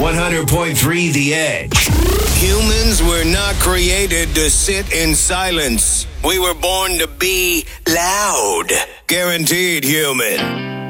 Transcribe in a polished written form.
100.3 The Edge. Humans were not created to sit in silence. We were born to be loud. Guaranteed human.